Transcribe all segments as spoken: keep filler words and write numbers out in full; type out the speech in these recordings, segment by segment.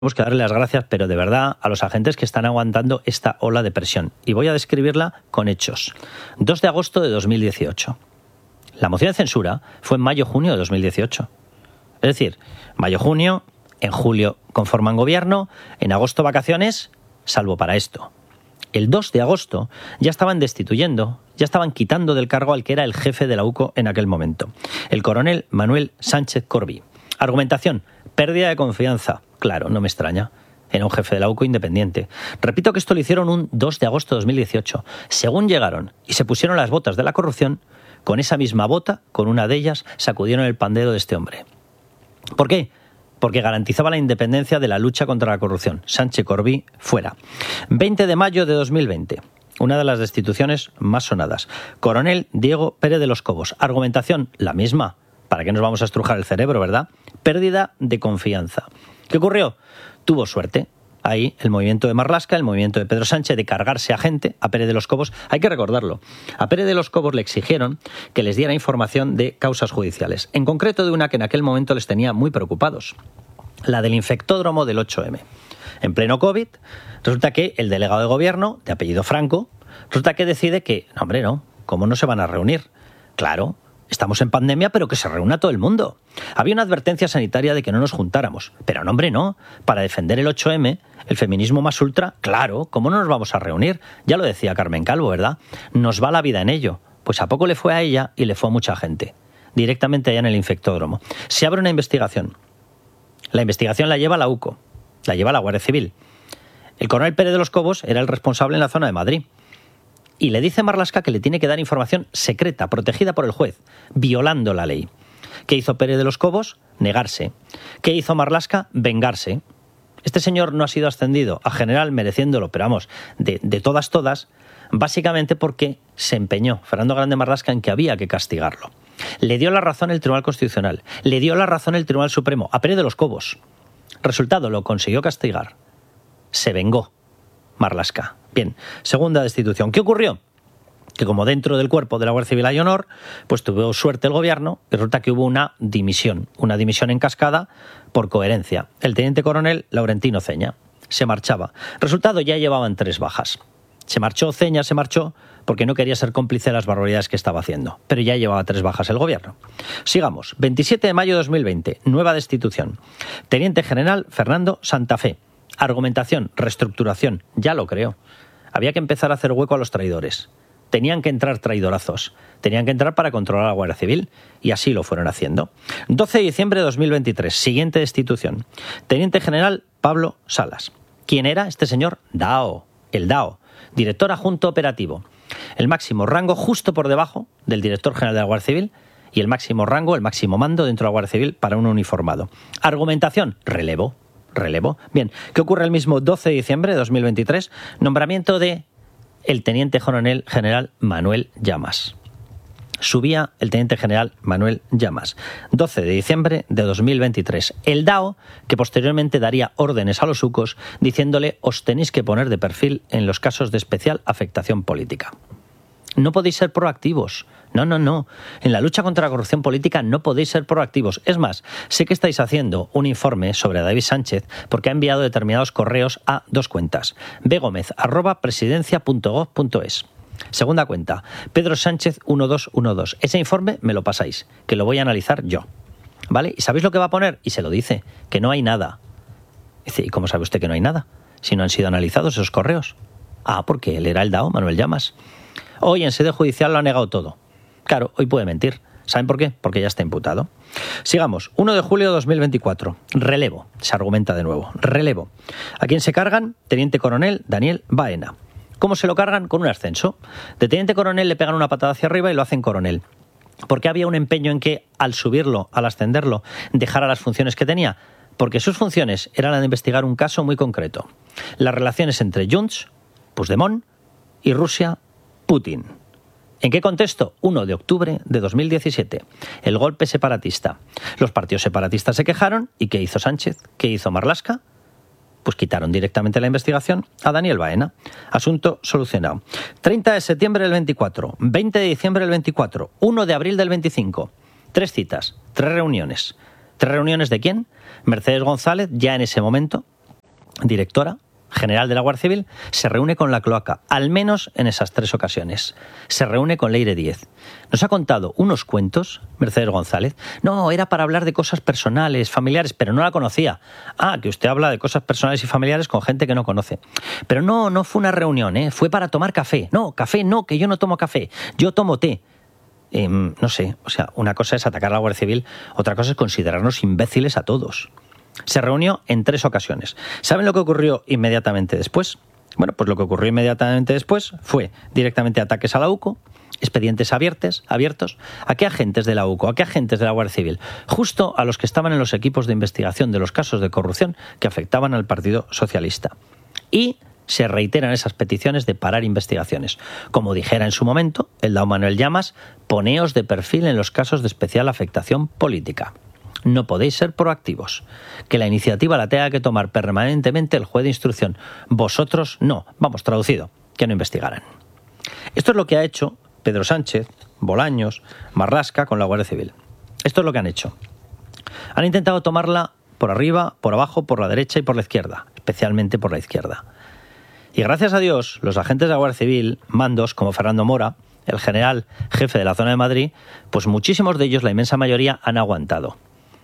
Tenemos que darle las gracias, pero de verdad, a los agentes que están aguantando esta ola de presión. Y voy a describirla con hechos. dos de agosto de dos mil dieciocho. La moción de censura fue en mayo-junio de dos mil dieciocho. Es decir, mayo-junio, en julio conforman gobierno, en agosto vacaciones, salvo para esto. El dos de agosto ya estaban destituyendo, ya estaban quitando del cargo al que era el jefe de la U C O en aquel momento, el coronel Manuel Sánchez Corbí. Argumentación, pérdida de confianza. Claro, no me extraña. Era un jefe de la U C O independiente. Repito que esto lo hicieron un dos de agosto de dos mil dieciocho. Según llegaron y se pusieron las botas de la corrupción, con esa misma bota, con una de ellas, sacudieron el pandero de este hombre. ¿Por qué? Porque garantizaba la independencia de la lucha contra la corrupción. Sánchez Corbí, fuera. veinte de mayo de dos mil veinte. Una de las destituciones más sonadas. Coronel Diego Pérez de los Cobos. Argumentación, la misma. ¿Para qué nos vamos a estrujar el cerebro, verdad? Pérdida de confianza. ¿Qué ocurrió? Tuvo suerte. Ahí el movimiento de Marlaska, el movimiento de Pedro Sánchez de cargarse a gente, a Pérez de los Cobos. Hay que recordarlo. A Pérez de los Cobos le exigieron que les diera información de causas judiciales. En concreto de una que en aquel momento les tenía muy preocupados. La del infectódromo del ocho eme. En pleno COVID, resulta que el delegado de gobierno, de apellido Franco, resulta que decide que, no, hombre, no, ¿cómo no se van a reunir? Claro, estamos en pandemia, pero que se reúna todo el mundo. Había una advertencia sanitaria de que no nos juntáramos, pero no, hombre, no. Para defender el ocho eme, el feminismo más ultra, claro, ¿cómo no nos vamos a reunir? Ya lo decía Carmen Calvo, ¿verdad? Nos va la vida en ello. Pues a poco le fue a ella y le fue a mucha gente. Directamente allá en el infectódromo. Se abre una investigación. La investigación la lleva la U C O, la lleva la Guardia Civil. El coronel Pérez de los Cobos era el responsable en la zona de Madrid. Y le dice a Marlaska que le tiene que dar información secreta, protegida por el juez, violando la ley. ¿Qué hizo Pérez de los Cobos? Negarse. ¿Qué hizo Marlaska? Vengarse. Este señor no ha sido ascendido a general mereciéndolo, pero vamos, de, de todas, todas, básicamente porque se empeñó Fernando Grande Marlaska en que había que castigarlo. Le dio la razón el Tribunal Constitucional, le dio la razón el Tribunal Supremo, a Pérez de los Cobos. Resultado, lo consiguió castigar. Se vengó Marlaska. Bien, segunda destitución. ¿Qué ocurrió? Que como dentro del cuerpo de la Guardia Civil hay honor, pues tuvo suerte el gobierno y resulta que hubo una dimisión, una dimisión en cascada por coherencia. El teniente coronel Laurentino Ceña se marchaba. Resultado, ya llevaban tres bajas. Se marchó Ceña, se marchó porque no quería ser cómplice de las barbaridades que estaba haciendo, pero ya llevaba tres bajas el gobierno. Sigamos. veintisiete de mayo de dos mil veinte, nueva destitución. Teniente general Fernando Santa Fe. Argumentación, reestructuración, ya lo creo. Había que empezar a hacer hueco a los traidores. Tenían que entrar traidorazos. Tenían que entrar para controlar a la Guardia Civil. Y así lo fueron haciendo. doce de diciembre de dos mil veintitrés. Siguiente destitución. Teniente general Pablo Salas. ¿Quién era este señor? Dao. El Dao. Director adjunto operativo. El máximo rango justo por debajo del director general de la Guardia Civil. Y el máximo rango, el máximo mando dentro de la Guardia Civil para un uniformado. Argumentación. Relevo. Relevo. Bien, ¿qué ocurre el mismo doce de diciembre de dos mil veintitrés? Nombramiento de el teniente coronel general Manuel Llamas. Subía el teniente general Manuel Llamas. doce de diciembre de dos mil veintitrés. El Dao, que posteriormente daría órdenes a los U C Os diciéndole os tenéis que poner de perfil en los casos de especial afectación política. No podéis ser proactivos. No, no, no. En la lucha contra la corrupción política no podéis ser proactivos. Es más, sé que estáis haciendo un informe sobre David Sánchez porque ha enviado determinados correos a dos cuentas. begomez arroba presidencia punto gob punto es. Segunda cuenta, Pedro Sánchez uno dos uno dos. Ese informe me lo pasáis, que lo voy a analizar yo. ¿Vale? ¿Y sabéis lo que va a poner? Y se lo dice, que no hay nada. Dice, ¿y cómo sabe usted que no hay nada? Si no han sido analizados esos correos. Ah, porque él era el Dao, Manuel Llamas. Hoy en sede judicial lo ha negado todo. Claro, hoy puede mentir. ¿Saben por qué? Porque ya está imputado. Sigamos. uno de julio de dos mil veinticuatro. Relevo. Se argumenta de nuevo. Relevo. ¿A quién se cargan? Teniente coronel Daniel Baena. ¿Cómo se lo cargan? Con un ascenso. De teniente coronel le pegan una patada hacia arriba y lo hacen coronel. ¿Por qué había un empeño en que, al subirlo, al ascenderlo, dejara las funciones que tenía? Porque sus funciones eran las de investigar un caso muy concreto. Las relaciones entre Junts, Puigdemont y Rusia, Putin. ¿En qué contexto? uno de octubre de dos mil diecisiete. El golpe separatista. Los partidos separatistas se quejaron. ¿Y qué hizo Sánchez? ¿Qué hizo Marlaska? Pues quitaron directamente la investigación a Daniel Baena. Asunto solucionado. treinta de septiembre del veinticuatro. veinte de diciembre del veinticuatro. uno de abril del veinticinco. Tres citas. Tres reuniones. ¿Tres reuniones de quién? Mercedes González, ya en ese momento, directora general de la Guardia Civil, se reúne con la cloaca, al menos en esas tres ocasiones. Se reúne con Leire Díez. Nos ha contado unos cuentos, Mercedes González. No, era para hablar de cosas personales, familiares, pero no la conocía. Ah, que usted habla de cosas personales y familiares con gente que no conoce. Pero no, no fue una reunión, ¿eh? Fue para tomar café. No, café no, que yo no tomo café, yo tomo té. Eh, no sé, o sea, una cosa es atacar a la Guardia Civil, otra cosa es considerarnos imbéciles a todos. Se reunió en tres ocasiones. ¿Saben lo que ocurrió inmediatamente después? Bueno, pues lo que ocurrió inmediatamente después fue directamente ataques a la U C O, expedientes abiertos, abiertos. ¿A qué agentes de la U C O? ¿A qué agentes de la Guardia Civil? Justo a los que estaban en los equipos de investigación de los casos de corrupción que afectaban al Partido Socialista. Y se reiteran esas peticiones de parar investigaciones. Como dijera en su momento el dao Manuel Llamas, poneos de perfil en los casos de especial afectación política. No podéis ser proactivos. Que la iniciativa la tenga que tomar permanentemente el juez de instrucción. Vosotros no. Vamos, traducido, que no investigaran. Esto es lo que ha hecho Pedro Sánchez, Bolaños, Marlaska con la Guardia Civil. Esto es lo que han hecho. Han intentado tomarla por arriba, por abajo, por la derecha y por la izquierda, especialmente por la izquierda. Y gracias a Dios, los agentes de la Guardia Civil, mandos como Fernando Mora, el general jefe de la zona de Madrid, pues muchísimos de ellos, la inmensa mayoría, han aguantado.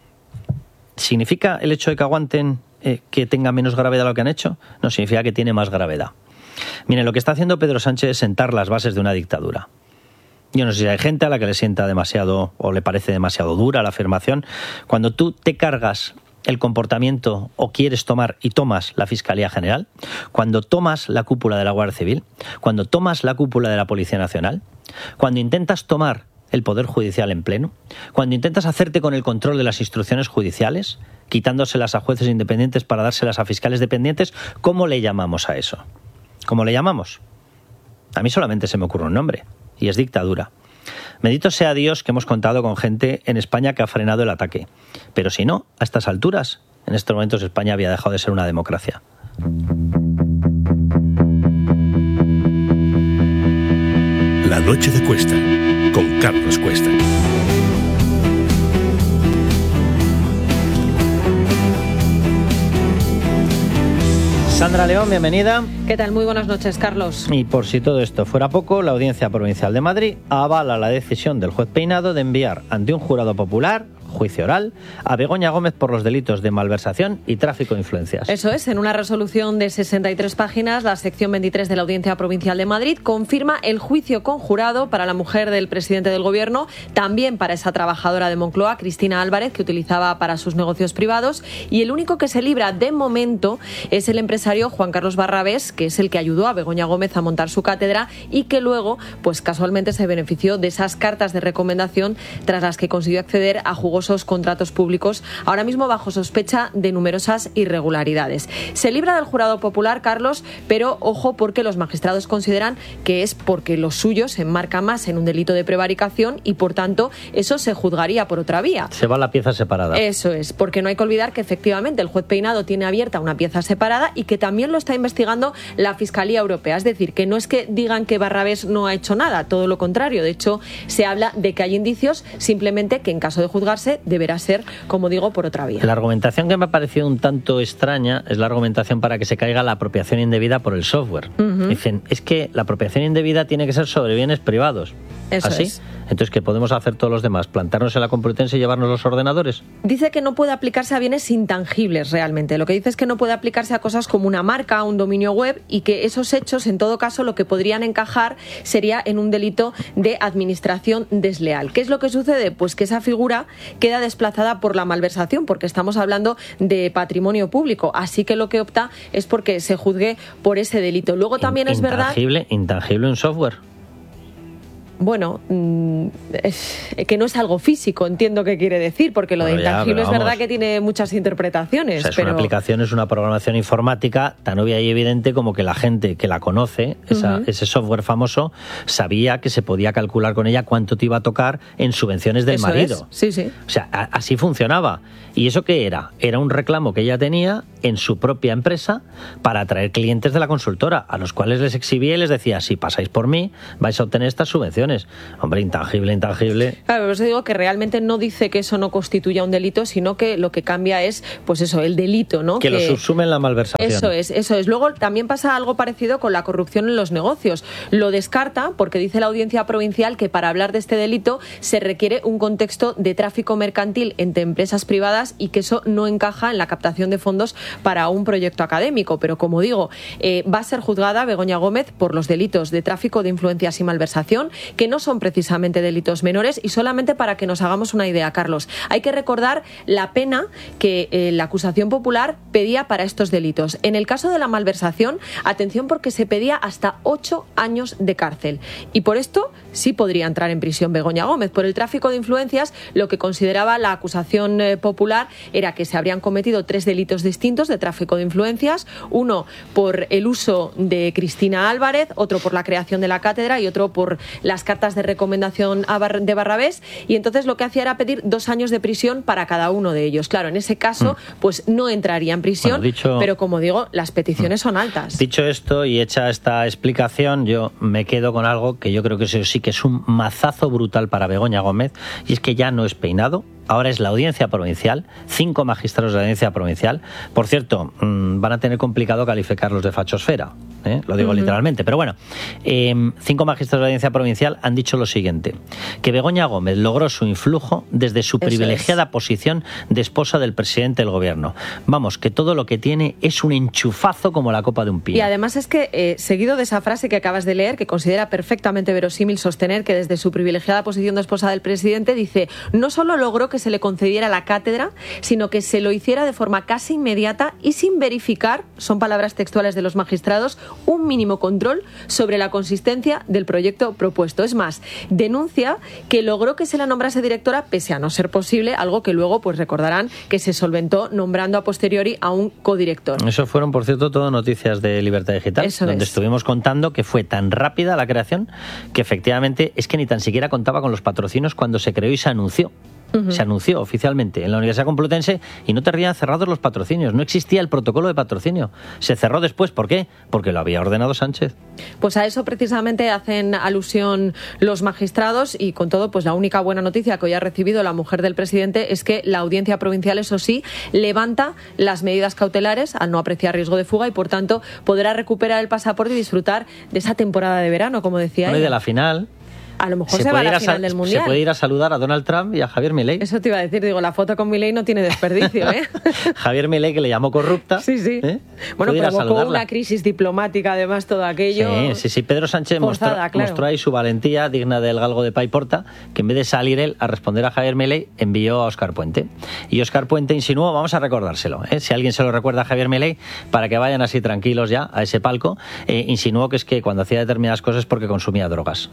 ¿Significa el hecho de que aguanten eh, que tenga menos gravedad lo que han hecho? No, significa que tiene más gravedad. Miren, lo que está haciendo Pedro Sánchez es sentar las bases de una dictadura. Yo no sé si hay gente a la que le sienta demasiado o le parece demasiado dura la afirmación. Cuando tú te cargas el comportamiento o quieres tomar y tomas la Fiscalía General, cuando tomas la cúpula de la Guardia Civil, cuando tomas la cúpula de la Policía Nacional, cuando intentas tomar el Poder Judicial en pleno, cuando intentas hacerte con el control de las instrucciones judiciales, quitándoselas a jueces independientes para dárselas a fiscales dependientes, ¿cómo le llamamos a eso? ¿Cómo le llamamos? A mí solamente se me ocurre un nombre, y es dictadura. Bendito sea Dios que hemos contado con gente en España que ha frenado el ataque. Pero si no, a estas alturas, en estos momentos España había dejado de ser una democracia. La noche de Cuesta, con Carlos Cuesta. Sandra León, bienvenida. ¿Qué tal? Muy buenas noches, Carlos. Y por si todo esto fuera poco, la Audiencia Provincial de Madrid avala la decisión del juez Peinado de enviar ante un jurado popular, juicio oral, a Begoña Gómez por los delitos de malversación y tráfico de influencias. Eso es, en una resolución de sesenta y tres páginas, la sección veintitrés de la Audiencia Provincial de Madrid confirma el juicio conjurado para la mujer del presidente del Gobierno, también para esa trabajadora de Moncloa, Cristina Álvarez, que utilizaba para sus negocios privados, y el único que se libra de momento es el empresario Juan Carlos Barrabés, que es el que ayudó a Begoña Gómez a montar su cátedra y que luego, pues casualmente se benefició de esas cartas de recomendación tras las que consiguió acceder a jugosos contratos públicos, ahora mismo bajo sospecha de numerosas irregularidades. Se libra del jurado popular, Carlos, pero ojo, porque los magistrados consideran que es porque lo suyo se enmarca más en un delito de prevaricación y por tanto eso se juzgaría por otra vía. Se va la pieza separada. Eso es, porque no hay que olvidar que efectivamente el juez Peinado tiene abierta una pieza separada y que también lo está investigando la Fiscalía Europea. Es decir, que no es que digan que Barrabés no ha hecho nada, todo lo contrario. De hecho, se habla de que hay indicios, simplemente que en caso de juzgarse deberá ser, como digo, por otra vía. La argumentación que me ha parecido un tanto extraña es la argumentación para que se caiga la apropiación indebida por el software. Uh-huh. Dicen, es que la apropiación indebida tiene que ser sobre bienes privados. Eso ¿Así? Es. Entonces, ¿qué podemos hacer todos los demás? ¿Plantarnos en la Complutense y llevarnos los ordenadores? Dice que no puede aplicarse a bienes intangibles realmente. Lo que dice es que no puede aplicarse a cosas como una marca, un dominio web, y que esos hechos, en todo caso, lo que podrían encajar sería en un delito de administración desleal. ¿Qué es lo que sucede? Pues que esa figura queda desplazada por la malversación, porque estamos hablando de patrimonio público. Así que lo que opta es porque se juzgue por ese delito. Luego también es verdad... Intangible, intangible un software. Bueno, es, que no es algo físico, entiendo qué quiere decir, porque lo bueno, de intangible ya, es verdad que tiene muchas interpretaciones. O sea, es pero... una aplicación, es una programación informática tan obvia y evidente como que la gente que la conoce, esa, uh-huh. ese software famoso, sabía que se podía calcular con ella cuánto te iba a tocar en subvenciones del Eso marido. Es. Sí, sí. O sea, a, así funcionaba. ¿Y eso qué era? Era un reclamo que ella tenía en su propia empresa para atraer clientes de la consultora, a los cuales les exhibía y les decía, si pasáis por mí, vais a obtener estas subvenciones. malversaciones. Hombre, intangible, intangible. Claro, por eso digo que realmente no dice que eso no constituya un delito, sino que lo que cambia es, pues eso, el delito, ¿no? Que, que lo subsume en la malversación. Eso es, eso es. Luego también pasa algo parecido con la corrupción en los negocios. Lo descarta porque dice la Audiencia Provincial que para hablar de este delito se requiere un contexto de tráfico mercantil entre empresas privadas y que eso no encaja en la captación de fondos para un proyecto académico. Pero como digo, eh, va a ser juzgada Begoña Gómez por los delitos de tráfico de influencias y malversación, que no son precisamente delitos menores. Y solamente para que nos hagamos una idea, Carlos, hay que recordar la pena que eh, la acusación popular pedía para estos delitos. En el caso de la malversación, atención, porque se pedía hasta ocho años de cárcel. Y por esto sí podría entrar en prisión Begoña Gómez. Por el tráfico de influencias, lo que consideraba la acusación eh, popular era que se habrían cometido tres delitos distintos de tráfico de influencias. Uno por el uso de Cristina Álvarez, otro por la creación de la cátedra y otro por las cartas de recomendación de Barrabés. Y entonces lo que hacía era pedir dos años de prisión para cada uno de ellos. Claro, en ese caso, mm. pues no entraría en prisión, bueno, dicho, pero como digo, las peticiones mm. son altas. Dicho esto y hecha esta explicación, yo me quedo con algo que yo creo que eso sí que es un mazazo brutal para Begoña Gómez, y es que ya no es peinado. Ahora es la Audiencia Provincial, cinco magistrados de la Audiencia Provincial. Por cierto, mmm, van a tener complicado calificarlos de fachosfera, ¿eh? Lo digo uh-huh. literalmente. Pero bueno, eh, cinco magistrados de la Audiencia Provincial han dicho lo siguiente: que Begoña Gómez logró su influjo desde su Eso privilegiada es. posición de esposa del presidente del gobierno. Vamos, que todo lo que tiene es un enchufazo como la copa de un pino. Y además es que, eh, seguido de esa frase que acabas de leer, que considera perfectamente verosímil sostener que desde su privilegiada posición de esposa del presidente, dice, no solo logró que se le concediera la cátedra, sino que se lo hiciera de forma casi inmediata y sin verificar, son palabras textuales de los magistrados, un mínimo control sobre la consistencia del proyecto propuesto. Es más, denuncia que logró que se la nombrase directora pese a no ser posible, algo que luego pues recordarán que se solventó nombrando a posteriori a un codirector. Eso fueron, por cierto, todo noticias de Libertad Digital, Eso donde es. estuvimos contando que fue tan rápida la creación que efectivamente es que ni tan siquiera contaba con los patrocinios cuando se creó y se anunció. Uh-huh. Se anunció oficialmente en la Universidad Complutense y no tenían cerrados los patrocinios. No existía el protocolo de patrocinio. Se cerró después. ¿Por qué? Porque lo había ordenado Sánchez. Pues a eso precisamente hacen alusión los magistrados y con todo, pues la única buena noticia que hoy ha recibido la mujer del presidente es que la Audiencia Provincial, eso sí, levanta las medidas cautelares al no apreciar riesgo de fuga y por tanto podrá recuperar el pasaporte y disfrutar de esa temporada de verano, como decía bueno, ella. Y de la final. A lo mejor se, se va a la final del Mundial. Se puede ir a saludar a Donald Trump y a Javier Milei. Eso te iba a decir, digo, la foto con Milei no tiene desperdicio, ¿eh? Javier Milei, que le llamó corrupta. Sí, sí. ¿eh? Bueno, provocó una crisis diplomática, además, todo aquello. Sí, sí, sí. Pedro Sánchez forzada, mostró, claro. mostró ahí su valentía digna del galgo de Paiporta, que en vez de salir él a responder a Javier Milei, envió a Óscar Puente. Y Óscar Puente insinuó, vamos a recordárselo, ¿eh? Si alguien se lo recuerda a Javier Milei, para que vayan así tranquilos ya a ese palco, eh, insinuó que es que cuando hacía determinadas cosas es porque consumía drogas.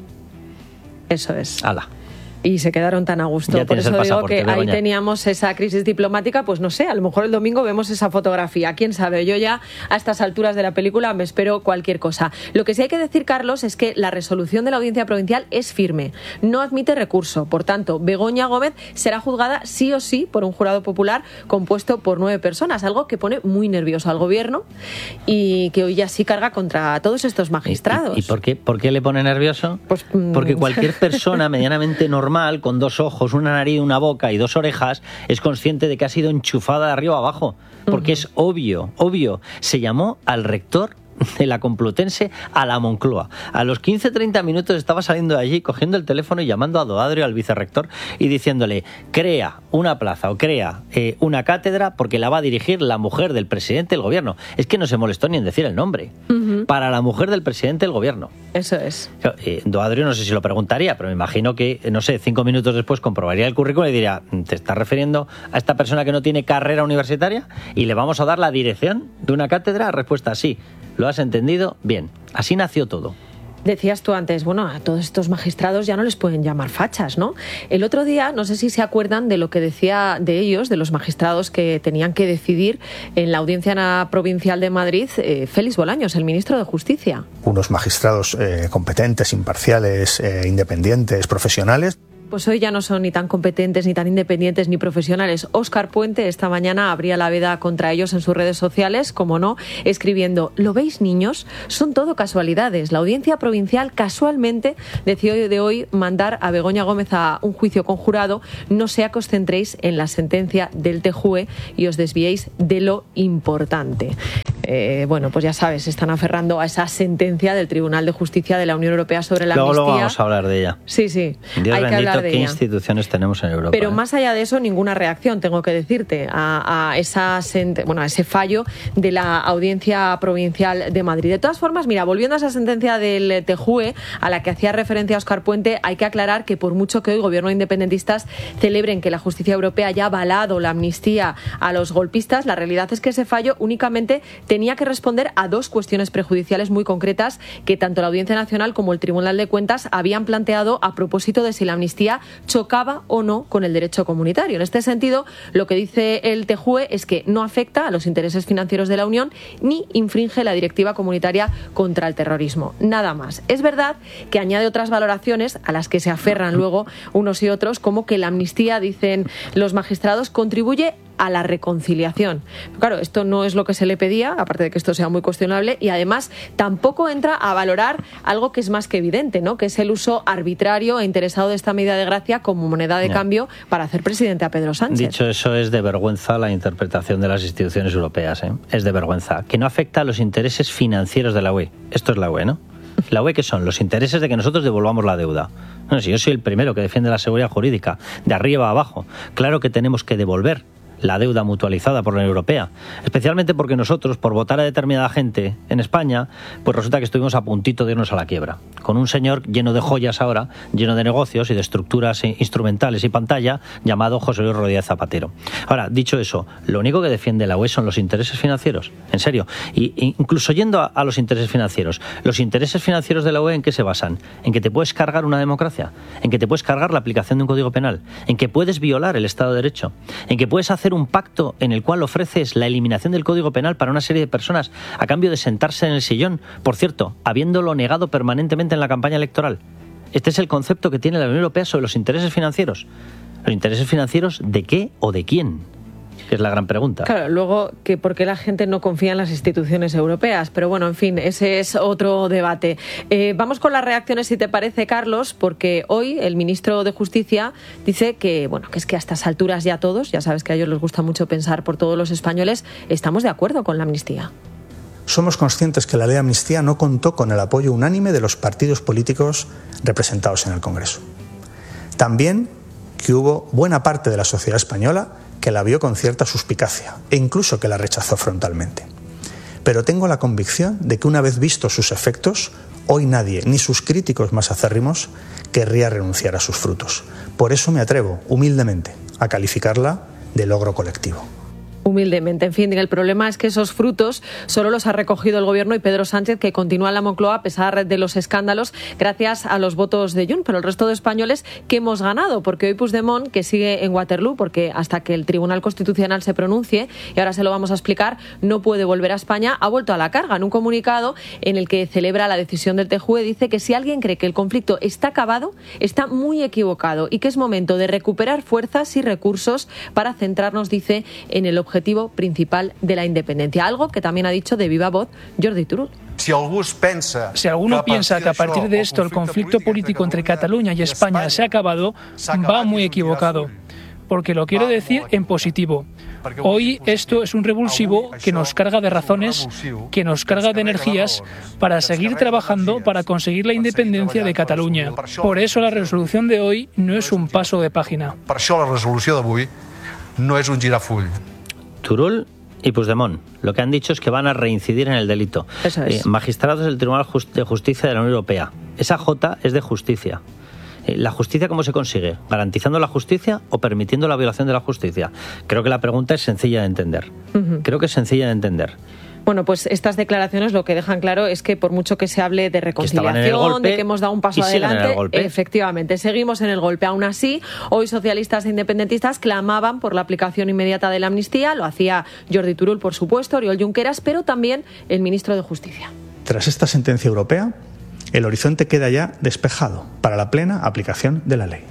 Eso es. Ala. Y se quedaron tan a gusto. Por eso digo que ahí teníamos esa crisis diplomática, pues no sé, a lo mejor el domingo vemos esa fotografía. Quién sabe, yo ya a estas alturas de la película me espero cualquier cosa. Lo que sí hay que decir, Carlos, es que la resolución de la Audiencia Provincial es firme. No admite recurso. Por tanto, Begoña Gómez será juzgada sí o sí por un jurado popular compuesto por nueve personas, algo que pone muy nervioso al gobierno y que hoy ya sí carga contra todos estos magistrados. ¿Y, y, y por qué, por qué le pone nervioso? Pues, Porque cualquier persona medianamente normal, con dos ojos, una nariz, una boca y dos orejas, es consciente de que ha sido enchufada de arriba a abajo, porque uh-huh. es obvio, obvio. Se llamó al rector de la Complutense a la Moncloa. A los quince a treinta minutos estaba saliendo de allí, cogiendo el teléfono y llamando a Doadrio, al vicerrector, y diciéndole, crea una plaza o crea eh, una cátedra porque la va a dirigir la mujer del presidente del gobierno. Es que no se molestó ni en decir el nombre. Uh-huh. Para la mujer del presidente del gobierno. Eso es. Eh, Doadrio no sé si lo preguntaría, pero me imagino que, no sé, cinco minutos después comprobaría el currículum y diría, ¿te estás refiriendo a esta persona que no tiene carrera universitaria? ¿Y le vamos a dar la dirección de una cátedra? Respuesta, sí. ¿Lo has entendido? Bien. Así nació todo. Decías tú antes, bueno, a todos estos magistrados ya no les pueden llamar fachas, ¿no? El otro día, no sé si se acuerdan de lo que decía de ellos, de los magistrados que tenían que decidir en la Audiencia Provincial de Madrid, eh, Félix Bolaños, el ministro de Justicia. Unos magistrados eh, competentes, imparciales, eh, independientes, profesionales. Pues hoy ya no son ni tan competentes, ni tan independientes, ni profesionales. Óscar Puente esta mañana abría la veda contra ellos en sus redes sociales, como no, escribiendo: ¿lo veis, niños? Son todo casualidades. La Audiencia Provincial casualmente decidió de hoy mandar a Begoña Gómez a un juicio conjurado. No sea que os centréis en la sentencia del T J U E y os desviéis de lo importante. Eh, bueno, pues ya sabes, se están aferrando a esa sentencia del Tribunal de Justicia de la Unión Europea sobre la luego, amnistía. Luego vamos a hablar de ella. Sí, sí, Dios hay bendito, que hablar de qué ella. instituciones tenemos en Europa. Pero ¿eh? más allá de eso, ninguna reacción, tengo que decirte, a, a, esa, bueno, a ese fallo de la Audiencia Provincial de Madrid. De todas formas, mira, volviendo a esa sentencia del T J U E, a la que hacía referencia Óscar Puente, hay que aclarar que por mucho que hoy gobierno de independentistas celebren que la justicia europea haya avalado la amnistía a los golpistas, la realidad es que ese fallo únicamente tenía que responder a dos cuestiones prejudiciales muy concretas que tanto la Audiencia Nacional como el Tribunal de Cuentas habían planteado a propósito de si la amnistía chocaba o no con el derecho comunitario. En este sentido, lo que dice el T J U E es que no afecta a los intereses financieros de la Unión ni infringe la Directiva Comunitaria contra el Terrorismo. Nada más. Es verdad que añade otras valoraciones a las que se aferran luego unos y otros, como que la amnistía, dicen los magistrados, contribuye a la reconciliación. Claro, esto no es lo que se le pedía, aparte de que esto sea muy cuestionable, y además tampoco entra a valorar algo que es más que evidente, ¿no? Que es el uso arbitrario e interesado de esta medida de gracia como moneda de no. cambio para hacer presidente a Pedro Sánchez. Dicho eso, es de vergüenza la interpretación de las instituciones europeas, ¿eh? Es de vergüenza. Que no afecta a los intereses financieros de la U E. Esto es la U E, ¿no? La U E, ¿qué son? Los intereses de que nosotros devolvamos la deuda. No, si yo soy el primero que defiende la seguridad jurídica, de arriba a abajo. Claro que tenemos que devolver la deuda mutualizada por la Unión Europea, especialmente porque nosotros, por votar a determinada gente en España, pues resulta que estuvimos a puntito de irnos a la quiebra, con un señor lleno de joyas ahora, lleno de negocios y de estructuras instrumentales y pantalla, llamado José Luis Rodríguez Zapatero. Ahora, dicho eso, lo único que defiende la U E son los intereses financieros, en serio, y incluso yendo a, a los intereses financieros, los intereses financieros de la U E, ¿en qué se basan? En que te puedes cargar una democracia, en que te puedes cargar la aplicación de un código penal, en que puedes violar el Estado de Derecho, en que puedes hacer un pacto en el cual ofreces la eliminación del Código Penal para una serie de personas a cambio de sentarse en el sillón, por cierto, habiéndolo negado permanentemente en la campaña electoral. Este es el concepto que tiene la Unión Europea sobre los intereses financieros. ¿Los intereses financieros de qué o de quién? Que es la gran pregunta. Claro, luego, que por qué la gente no confía en las instituciones europeas. Pero bueno, en fin, ese es otro debate. Eh, vamos con las reacciones, si te parece, Carlos, porque hoy el ministro de Justicia dice que, bueno, que es que a estas alturas ya todos, ya sabes que a ellos les gusta mucho pensar por todos los españoles, estamos de acuerdo con la amnistía. Somos conscientes que la ley de amnistía no contó con el apoyo unánime de los partidos políticos representados en el Congreso. También que hubo buena parte de la sociedad española que la vio con cierta suspicacia e incluso que la rechazó frontalmente. Pero tengo la convicción de que una vez vistos sus efectos, hoy nadie, ni sus críticos más acérrimos, querría renunciar a sus frutos. Por eso me atrevo, humildemente, a calificarla de logro colectivo. Humildemente. En fin, el problema es que esos frutos solo los ha recogido el Gobierno y Pedro Sánchez, que continúa en la Moncloa a pesar de los escándalos, gracias a los votos de Junts. Pero el resto de españoles, que hemos ganado, porque hoy Puigdemont, que sigue en Waterloo, porque hasta que el Tribunal Constitucional se pronuncie, y ahora se lo vamos a explicar, no puede volver a España, ha vuelto a la carga. En un comunicado en el que celebra la decisión del T J U E, dice que si alguien cree que el conflicto está acabado, está muy equivocado y que es momento de recuperar fuerzas y recursos para centrarnos, dice, en el objetivo objetivo principal de la independencia, algo que también ha dicho de viva voz Jordi Turull. Si alguno piensa que a partir de esto el conflicto político entre Cataluña y España se ha acabado, va muy equivocado, porque lo quiero decir en positivo. Hoy esto es un revulsivo que nos carga de razones, que nos carga de energías para seguir trabajando para conseguir la independencia de Cataluña. Por eso la resolución de hoy no es un paso de página. Per això la resolució d'avui no és un girafull. Turull y Puigdemont lo que han dicho es que van a reincidir en el delito. Eso es. Eh, magistrados del Tribunal de Justicia de la Unión Europea. Esa J es de justicia. Eh, ¿La justicia cómo se consigue? ¿Garantizando la justicia o permitiendo la violación de la justicia? Creo que la pregunta es sencilla de entender. Uh-huh. Creo que es sencilla de entender. Bueno, pues estas declaraciones lo que dejan claro es que por mucho que se hable de reconciliación, de que hemos dado un paso adelante, efectivamente, seguimos en el golpe. Aún así, hoy socialistas e independentistas clamaban por la aplicación inmediata de la amnistía. Lo hacía Jordi Turull, por supuesto, Oriol Junqueras, pero también el ministro de Justicia. Tras esta sentencia europea, el horizonte queda ya despejado para la plena aplicación de la ley.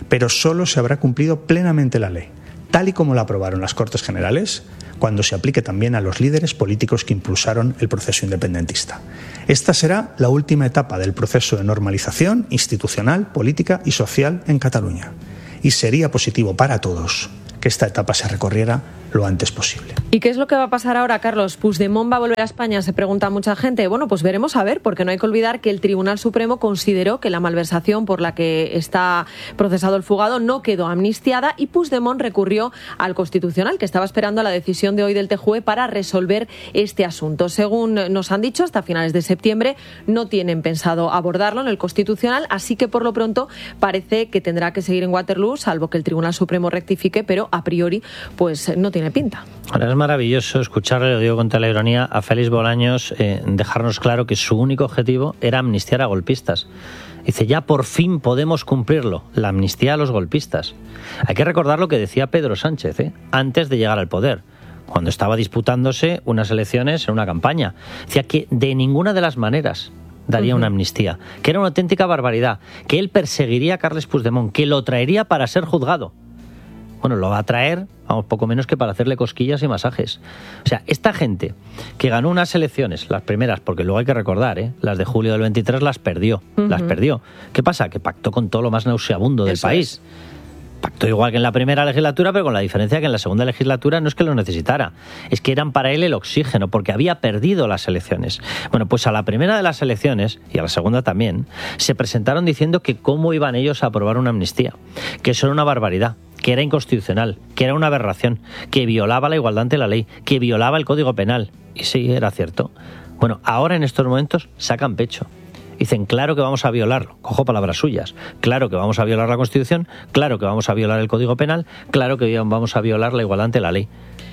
pero solo se habrá cumplido plenamente la ley, tal y como la aprobaron las Cortes Generales, cuando se aplique también a los líderes políticos que impulsaron el proceso independentista. Esta será la última etapa del proceso de normalización institucional, política y social en Cataluña. Y sería positivo para todos que esta etapa se recorriera lo antes posible. ¿Y qué es lo que va a pasar ahora, Carlos? ¿Puigdemont va a volver a España? Se pregunta mucha gente. Bueno, pues veremos a ver, porque no hay que olvidar que el Tribunal Supremo consideró que la malversación por la que está procesado el fugado no quedó amnistiada y Puigdemont recurrió al Constitucional, que estaba esperando la decisión de hoy del T J U E para resolver este asunto. Según nos han dicho, hasta finales de septiembre no tienen pensado abordarlo en el Constitucional, así que por lo pronto parece que tendrá que seguir en Waterloo, salvo que el Tribunal Supremo rectifique, pero a priori pues no tiene pinta. Ahora es maravilloso escucharle, lo digo con toda la ironía, a Félix Bolaños eh, dejarnos claro que su único objetivo era amnistiar a golpistas. Dice, ya por fin podemos cumplirlo, la amnistía a los golpistas. Hay que recordar lo que decía Pedro Sánchez, ¿eh? antes de llegar al poder, cuando estaba disputándose unas elecciones en una campaña. Decía que de ninguna de las maneras daría uh-huh. una amnistía, que era una auténtica barbaridad, que él perseguiría a Carles Puigdemont, que lo traería para ser juzgado. Bueno, lo va a traer, vamos, poco menos que para hacerle cosquillas y masajes. O sea, esta gente que ganó unas elecciones, las primeras, porque luego hay que recordar, ¿eh? las de julio del veintitrés las perdió, uh-huh. las perdió. ¿Qué pasa? Que pactó con todo lo más nauseabundo del Eso país. Es. Pactó igual que en la primera legislatura, pero con la diferencia que en la segunda legislatura no es que lo necesitara, es que eran para él el oxígeno, porque había perdido las elecciones. Bueno, pues a la primera de las elecciones, y a la segunda también, se presentaron diciendo que cómo iban ellos a aprobar una amnistía, que eso era una barbaridad, que era inconstitucional, que era una aberración, que violaba la igualdad ante la ley, que violaba el Código Penal. Y sí, era cierto. Bueno, ahora en estos momentos sacan pecho. Dicen, claro que vamos a violarlo, cojo palabras suyas, claro que vamos a violar la Constitución, claro que vamos a violar el Código Penal, claro que vamos a violar la igualdad ante la ley.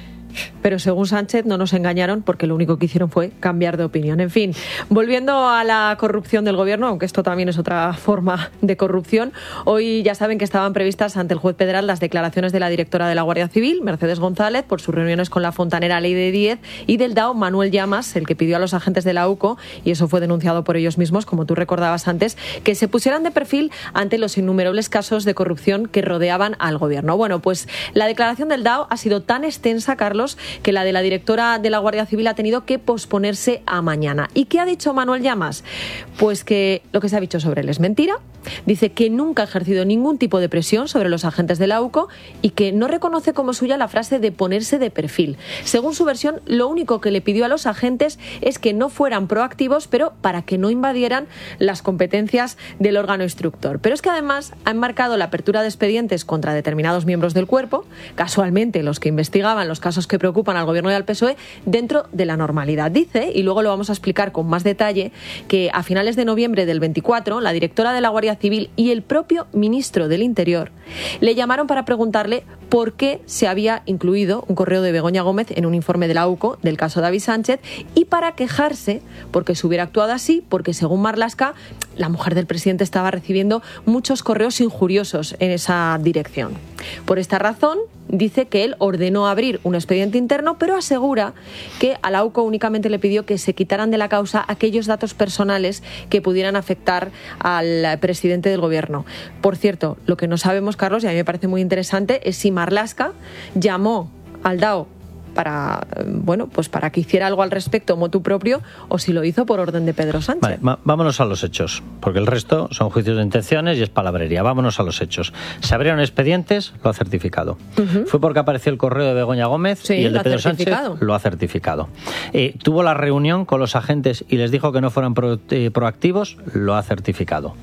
Pero según Sánchez no nos engañaron porque lo único que hicieron fue cambiar de opinión. En fin, volviendo a la corrupción del gobierno, aunque esto también es otra forma de corrupción, hoy ya saben que estaban previstas ante el juez Pedral las declaraciones de la directora de la Guardia Civil, Mercedes González, por sus reuniones con la fontanera Ley de Díez, y del D A O, Manuel Llamas, el que pidió a los agentes de la U C O, y eso fue denunciado por ellos mismos, como tú recordabas antes, que se pusieran de perfil ante los innumerables casos de corrupción que rodeaban al gobierno. Bueno, pues la declaración del D A O ha sido tan extensa, Carlos, que la de la directora de la Guardia Civil ha tenido que posponerse a mañana. ¿Y qué ha dicho Manuel Llamas? Pues que lo que se ha dicho sobre él es mentira. Dice que nunca ha ejercido ningún tipo de presión sobre los agentes de la U C O y que no reconoce como suya la frase de ponerse de perfil. Según su versión, lo único que le pidió a los agentes es que no fueran proactivos, pero para que no invadieran las competencias del órgano instructor. Pero es que además ha enmarcado la apertura de expedientes contra determinados miembros del cuerpo, casualmente los que investigaban los casos que preocupan al gobierno y al P S O E, dentro de la normalidad. Dice, y luego lo vamos a explicar con más detalle, que a finales de noviembre del veinticuatro, la directora de la Guardia Civil y el propio ministro del Interior le llamaron para preguntarle por qué se había incluido un correo de Begoña Gómez en un informe de la U C O del caso David Sánchez y para quejarse porque se hubiera actuado así, porque según Marlaska, la mujer del presidente estaba recibiendo muchos correos injuriosos en esa dirección. Por esta razón, dice que él ordenó abrir un expediente interno, pero asegura que a la U C O únicamente le pidió que se quitaran de la causa aquellos datos personales que pudieran afectar al presidente del gobierno. Por cierto, lo que no sabemos, Carlos, y a mí me parece muy interesante, es si Marlaska llamó al D A O para, bueno, pues para que hiciera algo al respecto motu propio o si lo hizo por orden de Pedro Sánchez. Vale, vámonos a los hechos, porque el resto son juicios de intenciones y es palabrería. Vámonos a los hechos. Se abrieron expedientes, lo ha certificado. Uh-huh. Fue porque apareció el correo de Begoña Gómez sí, y el de Pedro Sánchez lo ha certificado. Eh, tuvo la reunión con los agentes y les dijo que no fueran pro, eh, proactivos, lo ha certificado.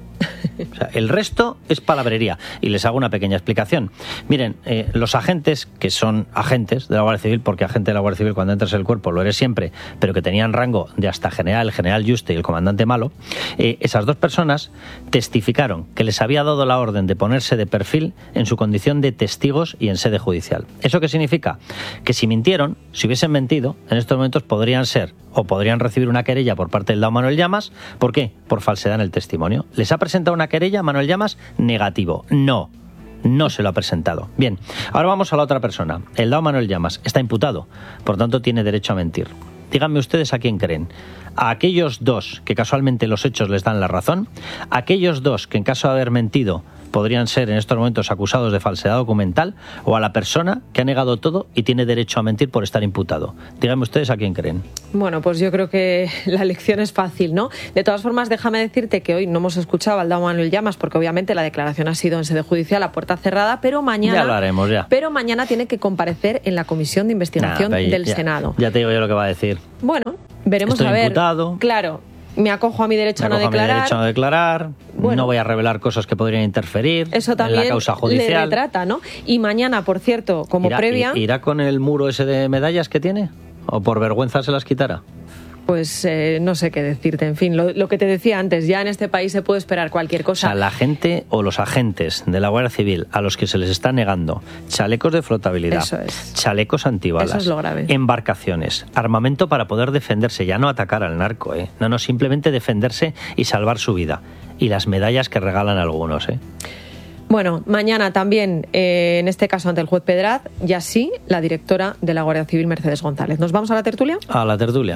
O sea, el resto es palabrería. Y les hago una pequeña explicación. Miren, eh, los agentes, que son agentes de la Guardia Civil, porque agente de la Guardia Civil cuando entras en el cuerpo lo eres siempre, pero que tenían rango de hasta general, el general Juste y el comandante Malo, eh, esas dos personas testificaron que les había dado la orden de ponerse de perfil en su condición de testigos y en sede judicial. ¿Eso qué significa? Que si mintieron, si hubiesen mentido, en estos momentos podrían ser o podrían recibir una querella por parte del D A O Manuel Llamas. ¿Por qué? Por falsedad en el testimonio. ¿Les ha presentado una querella Manuel Llamas? Negativo. No. No se lo ha presentado. Bien, ahora vamos a la otra persona. El D A O Manuel Llamas está imputado, por tanto tiene derecho a mentir. Díganme ustedes a quién creen. A aquellos dos que casualmente los hechos les dan la razón, a aquellos dos que en caso de haber mentido podrían ser en estos momentos acusados de falsedad documental o a la persona que ha negado todo y tiene derecho a mentir por estar imputado. Díganme ustedes a quién creen. Bueno, pues yo creo que la elección es fácil, ¿no? De todas formas, déjame decirte que hoy no hemos escuchado al Aldao Manuel Llamas porque obviamente la declaración ha sido en sede judicial a puerta cerrada, pero mañana, ya lo haremos, ya. Pero mañana tiene que comparecer en la Comisión de Investigación nah, del ya, Senado. Ya te digo yo lo que va a decir. Bueno, veremos. Estoy a ver. Imputado. Claro. Me acojo a mi derecho, Me a, no acojo a mi declarar. derecho a no declarar. Bueno, no voy a revelar cosas que podrían interferir eso también en la causa judicial. Le retrata, ¿no? Y mañana, por cierto, como ¿Irá, previa... ¿Irá con el muro ese de medallas que tiene? ¿O por vergüenza se las quitará? Pues eh, no sé qué decirte. En fin, lo, lo que te decía antes, ya en este país se puede esperar cualquier cosa. O sea, la gente o los agentes de la Guardia Civil a los que se les está negando chalecos de flotabilidad, Eso es. chalecos antibalas, Eso es lo grave. embarcaciones, armamento para poder defenderse, ya no atacar al narco, ¿eh? No, no, simplemente defenderse y salvar su vida. Y las medallas que regalan algunos, ¿eh? Bueno, mañana también, eh, en este caso ante el juez Pedraz, y así la directora de la Guardia Civil, Mercedes González. ¿Nos vamos a la tertulia? A la tertulia.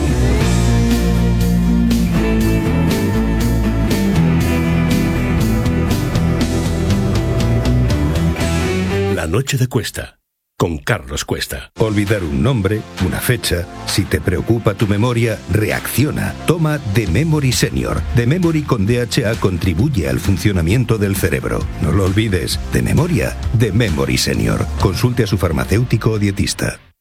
La noche de Cuesta, con Carlos Cuesta. Olvidar un nombre, una fecha. Si te preocupa tu memoria, reacciona. Toma The Memory Senior. The Memory con D H A contribuye al funcionamiento del cerebro. No lo olvides. De memoria, The Memory Senior. Consulte a su farmacéutico o dietista.